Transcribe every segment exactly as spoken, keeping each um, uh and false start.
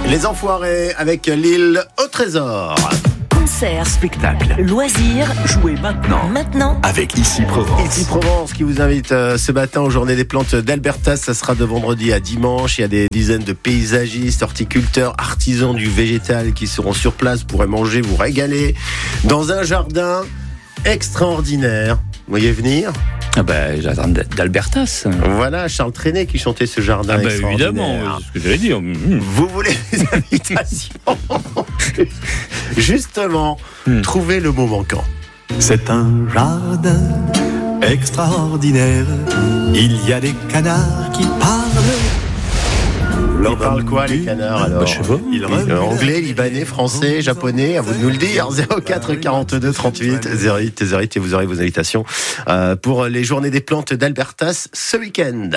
Les Enfoirés avec l'île au trésor. Concert, spectacle, loisirs, jouez maintenant. Maintenant, Avec Ici Provence. Ici Provence qui vous invite euh, ce matin aux Journées des Plantes d'Albertas. Ça sera de vendredi à dimanche. Il y a des dizaines de paysagistes, horticulteurs, artisans du végétal qui seront sur place. Vous pourrez manger, vous régaler dans un jardin extraordinaire. Vous voyez venir ? Ah ben, jardin d'Albertas. Voilà, Charles Trenet qui chantait ce jardin Ah ben, extraordinaire. évidemment, c'est ce que j'allais dire. Mmh. Vous voulez des invitations ? Justement, mmh. trouvez le mot manquant. C'est un jardin extraordinaire. Il y a des canards qui parlent. Ils parlent quoi, les canards, alors ? Bah, je sais pas. Ils euh, Anglais, libanais, français, japonais, à vous de nous le dire. zéro quatre quarante-deux trente-huit zéro huit zéro huit et vous aurez vos invitations euh, pour les Journées des Plantes d'Albertas ce week-end.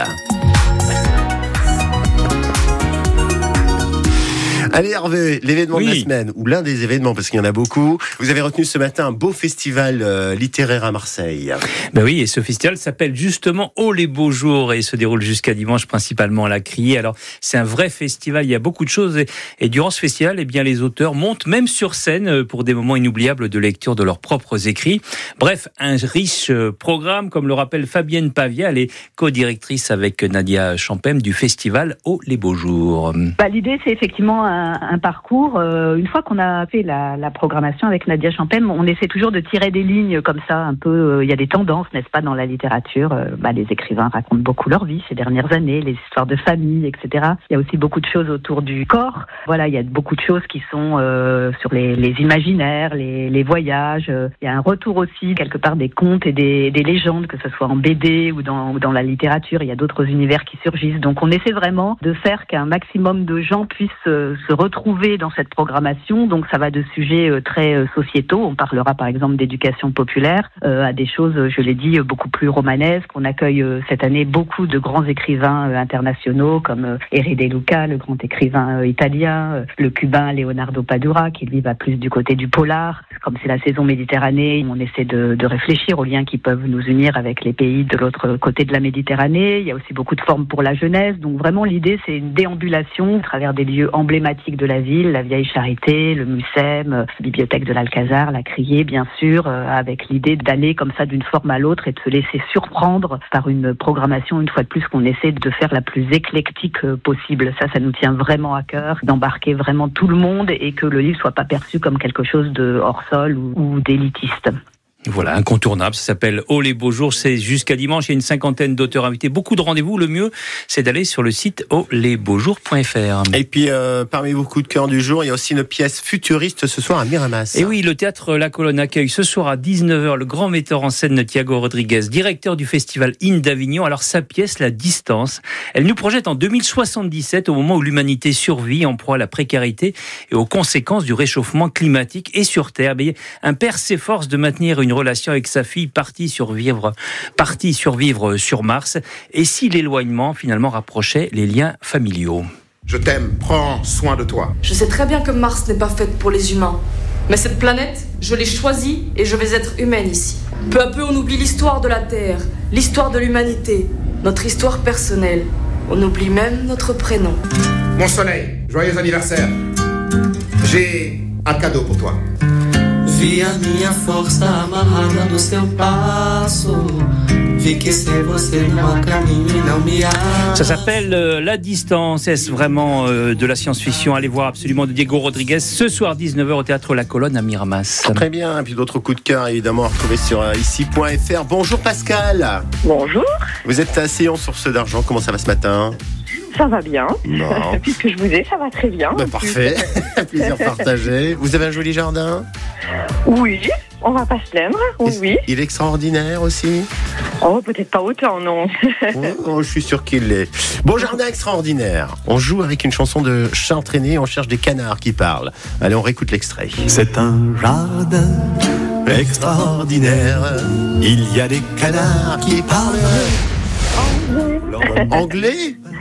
Allez Hervé, l'événement oui. de la semaine, ou l'un des événements, parce qu'il y en a beaucoup. Vous avez retenu ce matin un beau festival euh, littéraire à Marseille. Ben oui, et ce festival s'appelle justement Oh les beaux jours et se déroule jusqu'à dimanche, principalement à la Criée. Alors, c'est un vrai festival, il y a beaucoup de choses. Et, et durant ce festival, eh bien, les auteurs montent même sur scène pour des moments inoubliables de lecture de leurs propres écrits. Bref, un riche programme, comme le rappelle Fabienne Pavia, elle est co-directrice avec Nadia Champem du festival Oh les beaux jours. Bah, l'idée, c'est effectivement un un parcours. Euh, une fois qu'on a fait la, la programmation avec Nadia Champem, on essaie toujours de tirer des lignes comme ça, un peu. Il euh, y a des tendances, n'est-ce pas, dans la littérature. Euh, bah, les écrivains racontent beaucoup leur vie ces dernières années, les histoires de famille, et cetera. Il y a aussi beaucoup de choses autour du corps. Voilà, il y a beaucoup de choses qui sont euh, sur les, les imaginaires, les, les voyages. Il y a un retour aussi quelque part des contes et des, des légendes, que ce soit en B D ou dans, ou dans la littérature. Il y a d'autres univers qui surgissent. Donc, on essaie vraiment de faire qu'un maximum de gens puissent euh, se retrouver dans cette programmation. Donc ça va de sujets euh, très euh, sociétaux. On parlera par exemple d'éducation populaire, euh, à des choses, je l'ai dit, euh, beaucoup plus romanesques. On accueille euh, cette année beaucoup de grands écrivains euh, internationaux comme euh, Hervé De Luca, le grand écrivain euh, italien, euh, le cubain Leonardo Padura qui lui va plus du côté du polar. Comme c'est la saison Méditerranée, on essaie de, de réfléchir aux liens qui peuvent nous unir avec les pays de l'autre côté de la Méditerranée. Il y a aussi beaucoup de formes pour la jeunesse. Donc vraiment l'idée c'est une déambulation à travers des lieux emblématiques de la ville, la Vieille Charité, le Mucem, la bibliothèque de l'Alcazar, la Criée bien sûr, euh, avec l'idée d'aller comme ça d'une forme à l'autre et de se laisser surprendre par une programmation une fois de plus qu'on essaie de faire la plus éclectique euh, possible. Ça, ça nous tient vraiment à cœur, d'embarquer vraiment tout le monde et que le livre soit pas perçu comme quelque chose de hors sol ou, ou d'élitiste. Voilà, incontournable, ça s'appelle Oh les beaux jours, c'est jusqu'à dimanche, il y a une cinquantaine d'auteurs invités, beaucoup de rendez-vous, le mieux c'est d'aller sur le site oh les beaux jours point f r. Et puis euh, parmi vos coups de cœur du jour, il y a aussi une pièce futuriste ce soir à Miramas. Et oui, le théâtre La Colonne accueille ce soir à dix-neuf heures le grand metteur en scène Thiago Rodriguez, directeur du festival In d'Avignon. Alors sa pièce, La Distance, elle nous projette en deux mille soixante-dix-sept, au moment où l'humanité survit en proie à la précarité et aux conséquences du réchauffement climatique. Et sur Terre, un père s'efforce de maintenir une relation avec sa fille partie survivre, partie survivre sur Mars, et si l'éloignement finalement rapprochait les liens familiaux. Je t'aime, prends soin de toi. Je sais très bien que Mars n'est pas faite pour les humains, mais cette planète, je l'ai choisie et je vais être humaine ici. Peu à peu, on oublie l'histoire de la Terre, l'histoire de l'humanité, notre histoire personnelle. On oublie même notre prénom. Mon soleil, joyeux anniversaire. J'ai un cadeau pour toi. Vi a minha força amarrada no seu passo. Vi que sem você não há caminho e não me há. Ça s'appelle euh, La Distance. Est-ce vraiment euh, de la science-fiction ? Allez voir absolument de Diego Rodriguez ce soir dix-neuf heures au théâtre La Colonne à Miramas. Très bien. Et puis d'autres coups de cœur évidemment à retrouver sur euh, ici point f r. Bonjour Pascal. Bonjour. Vous êtes à Séance sur Ceux d'Argent. Comment ça va ce matin ? Ça va bien. Non. Puisque je vous ai, ça va très bien. Ben, parfait. Plaisir partagé. Vous avez un joli jardin ? Oui, on va pas se plaindre. Oui, oui. Il est extraordinaire aussi ? Oh, peut-être pas autant, non. Oh, je suis sûr qu'il l'est. Bon, jardin extraordinaire. On joue avec une chanson de Charles Trenet. On cherche des canards qui parlent. Allez, on réécoute l'extrait. C'est un jardin extraordinaire. Il y a des canards qui parlent. Anglais ?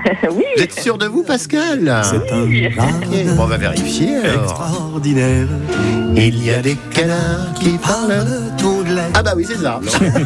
Oui. Vous êtes sûr de vous, Pascal? C'est un Oui. jardin Bon, on va vérifier alors. extraordinaire. Il y a des canards qui parlent d'anglais. Ah bah oui, c'est ça.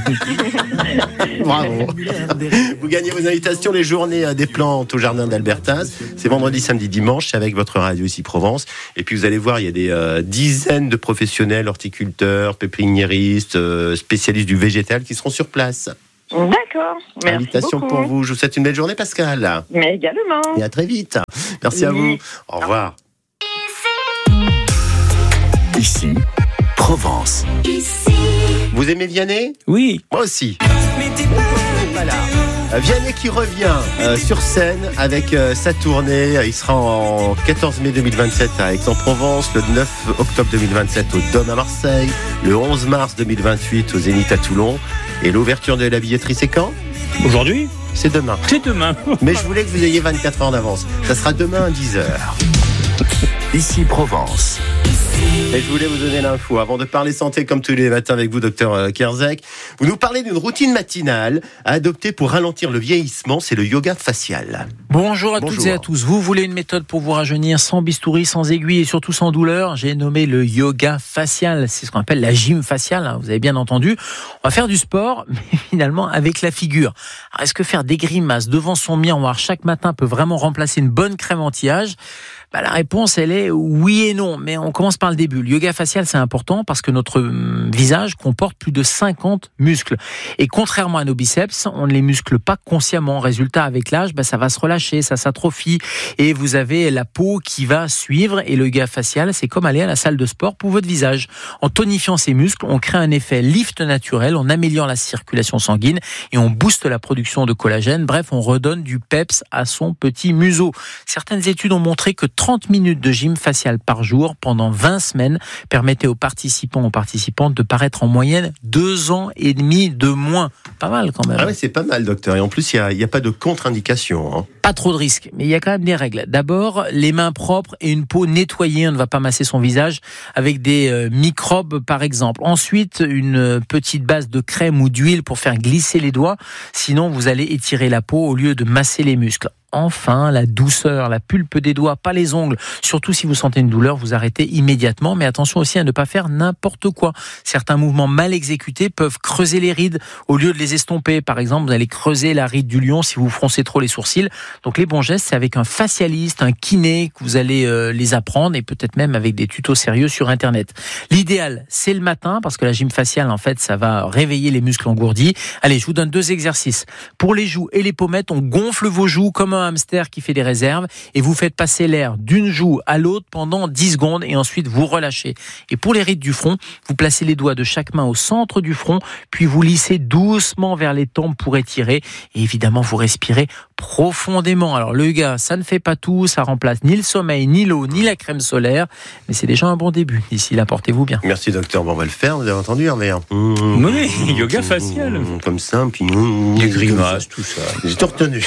Bravo. Vous gagnez vos invitations les journées des plantes au jardin d'Albertas. C'est vendredi, samedi, dimanche. C'est avec votre radio ici Provence. Et puis vous allez voir, il y a des euh, dizaines de professionnels, horticulteurs, pépiniéristes, euh, spécialistes du végétal qui seront sur place. D'accord. Merci Invitation beaucoup. pour vous. Je vous souhaite une belle journée, Pascal. Mais également. Et à très vite. Merci à Oui. vous. Au revoir. Ici, Provence. Vous aimez Vianney? Oui. Moi aussi. Voilà. Vianney qui revient euh, sur scène avec euh, sa tournée. Il sera en quatorze mai deux mille vingt-sept à Aix-en-Provence, le neuf octobre deux mille vingt-sept au Dôme à Marseille, le onze mars deux mille vingt-huit au Zénith à Toulon. Et l'ouverture de la billetterie, c'est quand? Aujourd'hui, C'est demain. c'est demain. Mais je voulais que vous ayez vingt-quatre heures d'avance. Ça sera demain à dix heures. Ici, Provence. Et je voulais vous donner l'info. Avant de parler santé comme tous les matins avec vous, docteur Kerzek, vous nous parlez d'une routine matinale à adopter pour ralentir le vieillissement, c'est le yoga facial. Bonjour à Bonjour. toutes et à tous. Vous voulez une méthode pour vous rajeunir sans bistouri, sans aiguille et surtout sans douleur? J'ai nommé le yoga facial. C'est ce qu'on appelle la gym faciale, hein, vous avez bien entendu. On va faire du sport, mais finalement avec la figure. Alors, est-ce que faire des grimaces devant son miroir chaque matin peut vraiment remplacer une bonne crème anti-âge? Bah, la réponse, elle est oui et non, mais on commence par le début. Le yoga facial, c'est important parce que notre hum, visage comporte plus de cinquante muscles. Et contrairement à nos biceps, on ne les muscle pas consciemment. Résultat, avec l'âge, bah, ça va se relâcher, ça s'atrophie et vous avez la peau qui va suivre. Et le yoga facial, c'est comme aller à la salle de sport pour votre visage. En tonifiant ces muscles, on crée un effet lift naturel, on améliore la circulation sanguine et on booste la production de collagène. Bref, on redonne du peps à son petit museau. Certaines études ont montré que trente minutes de gym facial par jour pendant vingt semaines permettaient aux participants aux participantes de paraître en moyenne deux ans et demi de moins. Pas mal quand même. Ah oui, c'est pas mal, docteur. Et en plus, il n'y a, a pas de contre-indication. Hein. Pas trop de risques, mais il y a quand même des règles. D'abord, les mains propres et une peau nettoyée. On ne va pas masser son visage avec des euh, microbes, par exemple. Ensuite, une petite base de crème ou d'huile pour faire glisser les doigts. Sinon, vous allez étirer la peau au lieu de masser les muscles. Enfin, la douceur, la pulpe des doigts, pas les ongles. Surtout si vous sentez une douleur, vous arrêtez immédiatement. Mais attention aussi à ne pas faire n'importe quoi. Certains mouvements mal exécutés peuvent creuser les rides au lieu de les estomper. Par exemple, vous allez creuser la ride du lion si vous froncez trop les sourcils. Donc les bons gestes, c'est avec un facialiste, un kiné que vous allez euh, les apprendre et peut-être même avec des tutos sérieux sur Internet. L'idéal, c'est le matin parce que la gym faciale, en fait, ça va réveiller les muscles engourdis. Allez, je vous donne deux exercices. Pour les joues et les pommettes, on gonfle vos joues comme un hamster qui fait des réserves et vous faites passer l'air d'une joue à l'autre pendant dix secondes et ensuite vous relâchez. Et pour les rides du front, vous placez les doigts de chaque main au centre du front puis vous lissez doucement vers les tempes pour étirer et évidemment vous respirez profondément. Alors le yoga, ça ne fait pas tout, ça remplace ni le sommeil, ni l'eau, ni la crème solaire, mais c'est déjà un bon début. D'ici là, portez-vous bien. Merci, docteur. Bon, on va le faire, vous avez entendu, Hervé. Oui, yoga facial. Comme ça, puis... Des grimaces, tout ça. J'ai tout retenu.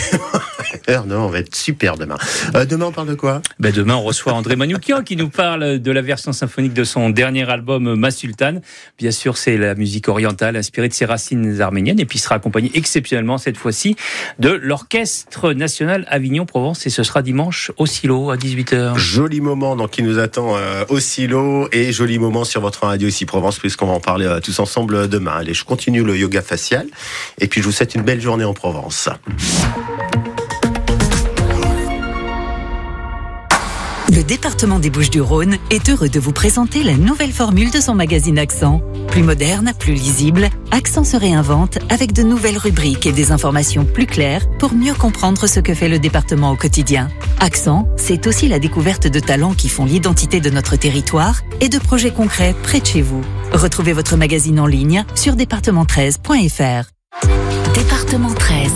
Non, on va être super demain. Euh, demain, on parle de quoi? Ben demain, on reçoit André Manoukian qui nous parle de la version symphonique de son dernier album Ma Sultane. Bien sûr, c'est la musique orientale inspirée de ses racines arméniennes et puis il sera accompagné exceptionnellement cette fois-ci de l'Orchestre National Avignon-Provence et ce sera dimanche au Silo à dix-huit heures. Joli moment donc, qui nous attend euh, au Silo et joli moment sur votre radio ici Provence puisqu'on va en parler euh, tous ensemble demain. Allez, je continue le yoga facial et puis je vous souhaite une belle journée en Provence. Le département des Bouches-du-Rhône est heureux de vous présenter la nouvelle formule de son magazine Accent. Plus moderne, plus lisible, Accent se réinvente avec de nouvelles rubriques et des informations plus claires pour mieux comprendre ce que fait le département au quotidien. Accent, c'est aussi la découverte de talents qui font l'identité de notre territoire et de projets concrets près de chez vous. Retrouvez votre magazine en ligne sur département treize point f r. Département treize.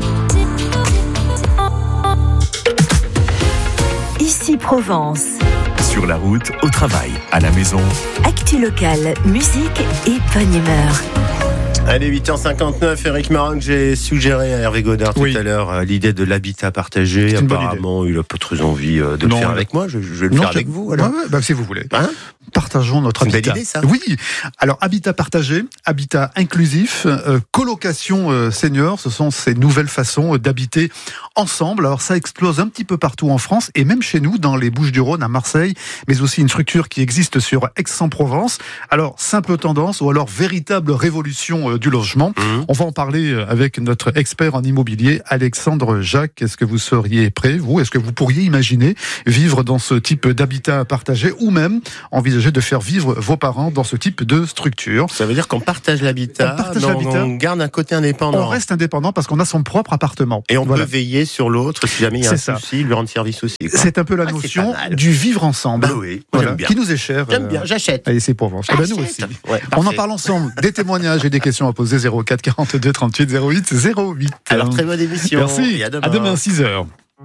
Ici Provence. Sur la route, au travail, à la maison. Actu locale, musique et bonne humeur. Allez, huit heures cinquante-neuf, Eric Maron, j'ai suggéré à Hervé Godard oui. tout à l'heure euh, l'idée de l'habitat partagé. Apparemment, il n'a pas très envie euh, de non, le faire avec moi. Je, je vais le non, faire avec vous. Alors. Ouais, ouais, bah, si vous voulez. Hein Partageons notre C'est une habitat. belle idée, ça. Oui. Alors, habitat partagé, habitat inclusif, euh, colocation euh, senior, ce sont ces nouvelles façons euh, d'habiter ensemble. Alors, ça explose un petit peu partout en France et même chez nous, dans les Bouches-du-Rhône, à Marseille, mais aussi une structure qui existe sur Aix-en-Provence. Alors, simple tendance ou alors véritable révolution euh, du logement. Mmh. On va en parler avec notre expert en immobilier, Alexandre Jacques. Est-ce que vous seriez prêt, vous? Est-ce que vous pourriez imaginer vivre dans ce type d'habitat partagé ou même envisager de faire vivre vos parents dans ce type de structure? Ça veut dire qu'on partage l'habitat, on, partage mais l'habitat. on garde un côté indépendant. On reste indépendant parce qu'on a son propre appartement. Et on voilà. peut veiller sur l'autre si jamais il y a C'est un ça. souci, lui rendre service aussi. Quoi. C'est un peu la ah, notion du vivre ensemble. Bah oui, voilà. j'aime bien. Qui nous est cher. J'aime bien, j'achète. Allez, c'est pour vous. Eh ben, nous aussi. Ouais, on en parle ensemble. Des témoignages et des questions à poser. zéro quatre quarante-deux trente-huit zéro huit zéro huit. Alors, très bonne émission. Merci. Et à demain. À demain, six heures.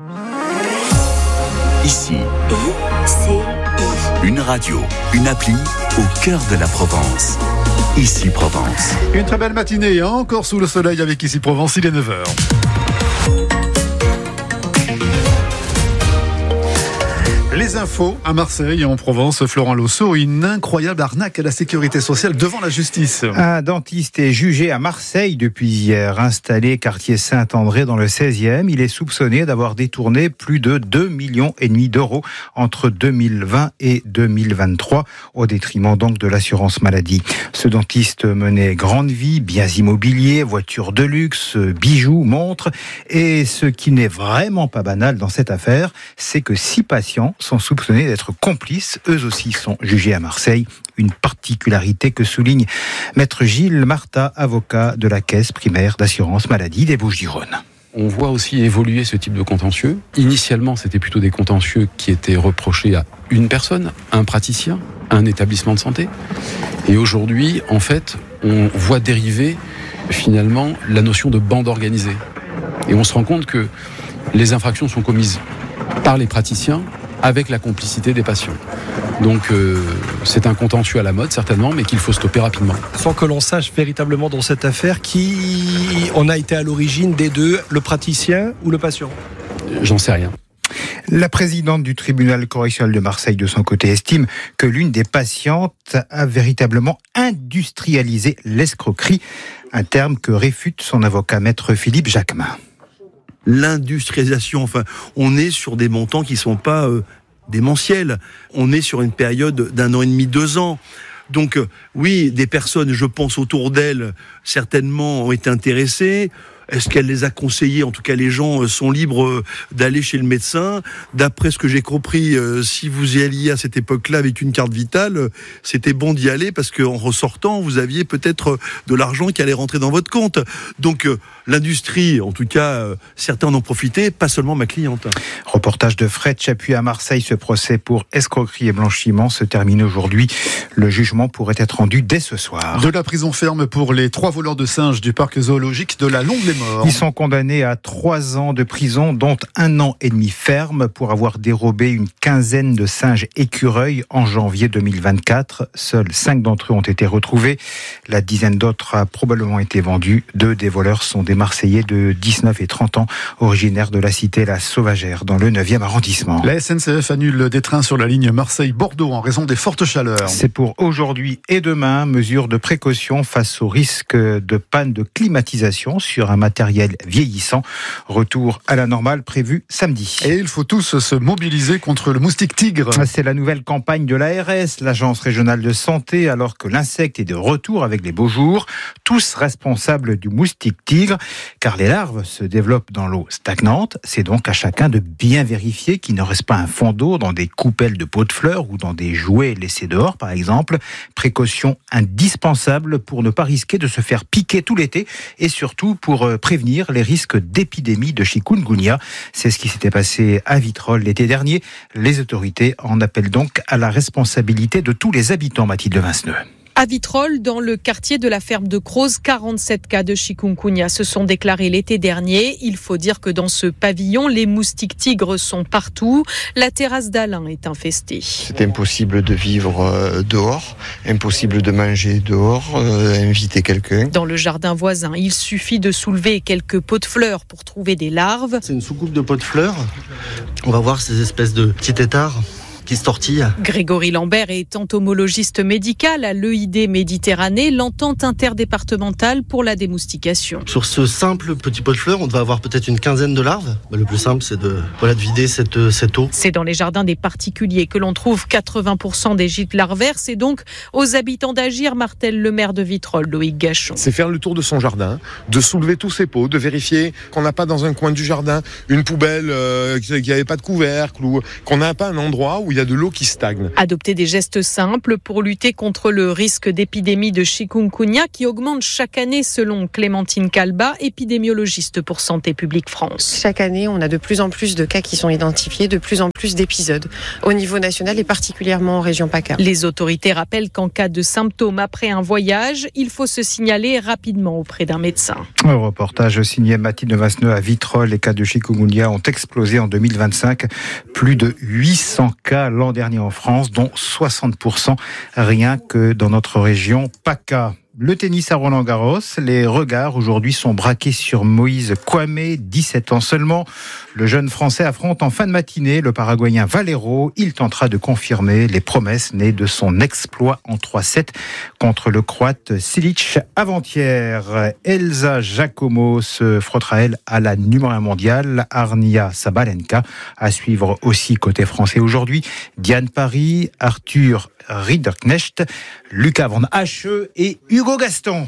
Ici, une radio, une appli au cœur de la Provence. Ici Provence. Une très belle matinée, encore sous le soleil avec Ici Provence, il est neuf heures. Les infos à Marseille et en Provence, Florent Losso, une incroyable arnaque à la sécurité sociale devant la justice. Un dentiste est jugé à Marseille depuis hier. Installé quartier Saint-André dans le seizième, il est soupçonné d'avoir détourné plus de deux millions et demi d'euros entre deux mille vingt et deux mille vingt-trois, au détriment donc de l'assurance maladie. Ce dentiste menait grande vie, biens immobiliers, voitures de luxe, bijoux, montres. Et ce qui n'est vraiment pas banal dans cette affaire, c'est que six patients sont soupçonnés d'être complices. Eux aussi sont jugés à Marseille. Une particularité que souligne Maître Gilles Marta, avocat de la Caisse primaire d'assurance maladie des Bouches-du-Rhône. On voit aussi évoluer ce type de contentieux. Initialement, c'était plutôt des contentieux qui étaient reprochés à une personne, un praticien, un établissement de santé. Et aujourd'hui, en fait, on voit dériver finalement la notion de bande organisée. Et on se rend compte que les infractions sont commises par les praticiens avec la complicité des patients. Donc euh, c'est un contentieux à la mode certainement, mais qu'il faut stopper rapidement. Sans que l'on sache véritablement dans cette affaire qui on a été à l'origine des deux, le praticien ou le patient. J'en sais rien. La présidente du tribunal correctionnel de Marseille, de son côté, estime que l'une des patientes a véritablement industrialisé l'escroquerie, un terme que réfute son avocat maître Philippe Jacquemin. L'industrialisation, enfin, on est sur des montants qui sont pas euh, démentiels. On est sur une période d'un an et demi, deux ans. Donc, euh, oui, des personnes, je pense, autour d'elle, certainement, ont été intéressées. Est-ce qu'elle les a conseillés? En tout cas, les gens sont libres d'aller chez le médecin. D'après ce que j'ai compris, si vous y alliez à cette époque-là avec une carte vitale, c'était bon d'y aller parce qu'en ressortant, vous aviez peut-être de l'argent qui allait rentrer dans votre compte. Donc, l'industrie, en tout cas, certains en ont profité, pas seulement ma cliente. Reportage de Fred Chapuis à Marseille. Ce procès pour escroquerie et blanchiment se termine aujourd'hui. Le jugement pourrait être rendu dès ce soir. De la prison ferme pour les trois voleurs de singes du parc zoologique de la Longue-les-Morts. Ils sont condamnés à trois ans de prison, dont un an et demi ferme, pour avoir dérobé une quinzaine de singes écureuils en janvier deux mille vingt-quatre. Seuls cinq d'entre eux ont été retrouvés. La dizaine d'autres a probablement été vendue. Deux des voleurs sont des Marseillais de dix-neuf et trente ans, originaires de la cité La Sauvagère, dans le neuvième arrondissement. La S N C F annule des trains sur la ligne Marseille-Bordeaux en raison des fortes chaleurs. C'est pour aujourd'hui et demain, mesure de précaution face au risque de panne de climatisation sur un matériel vieillissant. Retour à la normale prévu samedi. Et il faut tous se mobiliser contre le moustique tigre. C'est la nouvelle campagne de l'A R S, l'Agence régionale de santé, alors que l'insecte est de retour avec les beaux jours. Tous responsables du moustique tigre, car les larves se développent dans l'eau stagnante. C'est donc à chacun de bien vérifier qu'il ne reste pas un fond d'eau dans des coupelles de pots de fleurs ou dans des jouets laissés dehors, par exemple. Précaution indispensable pour ne pas risquer de se faire piquer tout l'été et surtout pour prévenir les risques d'épidémie de chikungunya. C'est ce qui s'était passé à Vitrolles l'été dernier. Les autorités en appellent donc à la responsabilité de tous les habitants, Mathilde Vinceneux. À Vitrolles, dans le quartier de la ferme de Croze, quarante-sept cas de chikungunya se sont déclarés l'été dernier. Il faut dire que dans ce pavillon, les moustiques tigres sont partout. La terrasse d'Alain est infestée. C'est impossible de vivre dehors, impossible de manger dehors, euh, inviter quelqu'un. Dans le jardin voisin, il suffit de soulever quelques pots de fleurs pour trouver des larves. C'est une soucoupe de pots de fleurs. On va voir ces espèces de petits têtards qui qui se tortillent. Grégory Lambert est entomologiste médical à l'E I D Méditerranée, l'entente interdépartementale pour la démoustication. Sur ce simple petit pot de fleurs, on va avoir peut-être une quinzaine de larves. Bah, le plus simple, c'est de, voilà, de vider cette, cette eau. C'est dans les jardins des particuliers que l'on trouve quatre-vingts pour cent des gîtes larvaires. C'est donc aux habitants d'agir, martèle le maire de Vitrolles, Loïc Gachon. C'est faire le tour de son jardin, de soulever tous ses pots, de vérifier qu'on n'a pas dans un coin du jardin une poubelle euh, qui n'avait pas de couvercle ou qu'on n'a pas un endroit où il y a de l'eau qui stagne. Adopter des gestes simples pour lutter contre le risque d'épidémie de chikungunya qui augmente chaque année selon Clémentine Calba, épidémiologiste pour Santé publique France. Chaque année, on a de plus en plus de cas qui sont identifiés, de plus en plus d'épisodes au niveau national et particulièrement en région PACA. Les autorités rappellent qu'en cas de symptômes après un voyage, il faut se signaler rapidement auprès d'un médecin. Un reportage signé Mathilde Vasneux à Vitrolles. Les cas de chikungunya ont explosé en deux mille vingt-cinq. Plus de huit cents cas l'an dernier en France, dont soixante pour cent rien que dans notre région PACA. Le tennis à Roland-Garros, les regards aujourd'hui sont braqués sur Moïse Kouamé, dix-sept ans seulement. Le jeune Français affronte en fin de matinée le Paraguayen Valero. Il tentera de confirmer les promesses nées de son exploit en trois sept contre le Croate Silic avant-hier. Elsa Giacomo se frottera elle à la numéro un mondiale, Arnia Sabalenka. À suivre aussi côté français aujourd'hui, Diane Paris, Arthur Ridderknecht, Lucas Van Hache et Hugo Gaston.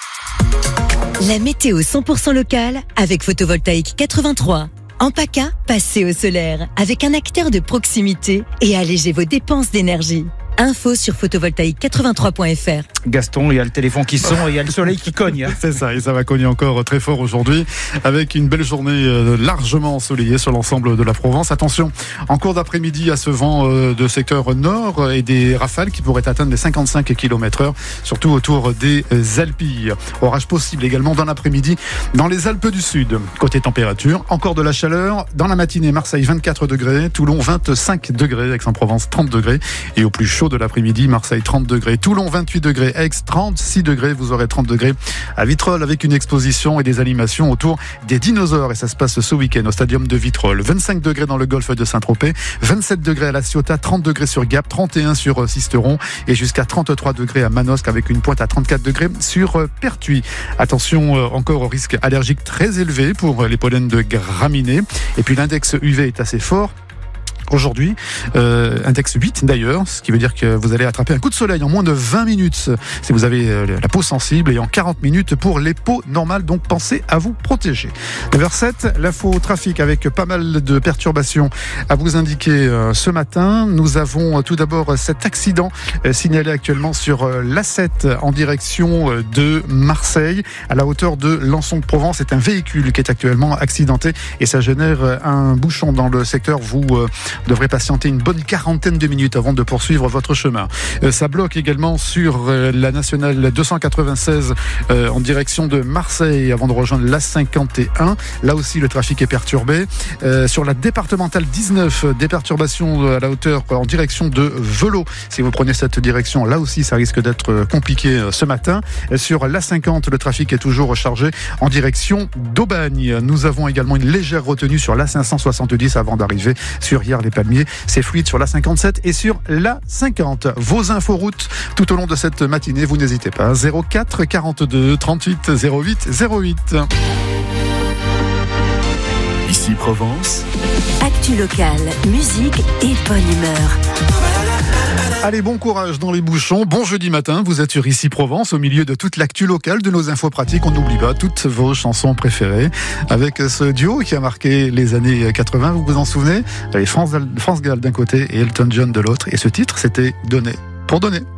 La météo cent pour cent locale avec Photovoltaïque quatre-vingt-trois. En PACA, passez au solaire avec un acteur de proximité et allégez vos dépenses d'énergie. Info sur photovoltaïque quatre-vingt-trois point f r. Gaston, il y a le téléphone qui sonne et il y a le soleil qui cogne. C'est ça, et ça va cogner encore très fort aujourd'hui avec une belle journée largement ensoleillée sur l'ensemble de la Provence. Attention, en cours d'après-midi à ce vent de secteur nord et des rafales qui pourraient atteindre les cinquante-cinq kilomètres heure, surtout autour des Alpilles. Orage possible également dans l'après-midi dans les Alpes du Sud. Côté température, encore de la chaleur. Dans la matinée, Marseille vingt-quatre degrés, Toulon vingt-cinq degrés, Aix-en-Provence trente degrés et au plus chaud de l'après-midi, Marseille trente degrés, Toulon vingt-huit degrés, Aix trente-six degrés, vous aurez trente degrés à Vitrolles avec une exposition et des animations autour des dinosaures et ça se passe ce week-end au stadium de Vitrolles. vingt-cinq degrés dans le golfe de Saint-Tropez, vingt-sept degrés à La Ciotat, trente degrés sur Gap, trente et un sur Sisteron et jusqu'à trente-trois degrés à Manosque avec une pointe à trente-quatre degrés sur Pertuis. Attention encore au risque allergique très élevé pour les pollens de graminées et puis l'index U V est assez fort. Aujourd'hui, euh, index huit d'ailleurs, ce qui veut dire que vous allez attraper un coup de soleil en moins de vingt minutes si vous avez euh, la peau sensible et en quarante minutes pour les peaux normales, donc pensez à vous protéger. neuf heures sept, l'info trafic avec pas mal de perturbations à vous indiquer euh, ce matin. Nous avons euh, tout d'abord cet accident euh, signalé actuellement sur euh, l'A sept en direction euh, de Marseille à la hauteur de Lançon-de-Provence. C'est un véhicule qui est actuellement accidenté et ça génère euh, un bouchon dans le secteur. Vous euh, devrez patienter une bonne quarantaine de minutes avant de poursuivre votre chemin. Euh, ça bloque également sur euh, la nationale deux cent quatre-vingt-seize euh, en direction de Marseille avant de rejoindre l'A cinquante et un. Là aussi, le trafic est perturbé. Euh, sur la départementale dix-neuf, des perturbations à la hauteur en direction de Velot. Si vous prenez cette direction, là aussi, ça risque d'être compliqué ce matin. Sur l'A cinquante, le trafic est toujours chargé en direction d'Aubagne. Nous avons également une légère retenue sur l'A cinq cent soixante-dix avant d'arriver sur Hyères les Palmiers. C'est fluide sur l'A cinquante-sept et sur l'A cinquante. Vos inforoutes tout au long de cette matinée, vous n'hésitez pas. zéro quatre quarante-deux trente-huit zéro huit zéro huit. Ici Provence. Actu locale, musique et bonne humeur. Allez, bon courage dans les bouchons. Bon jeudi matin, vous êtes sur Ici Provence, au milieu de toute l'actu locale, de nos infos pratiques. On n'oublie pas toutes vos chansons préférées. Avec ce duo qui a marqué les années quatre-vingts, vous vous en souvenez? France, France Gall d'un côté et Elton John de l'autre. Et ce titre, c'était Donner pour donner.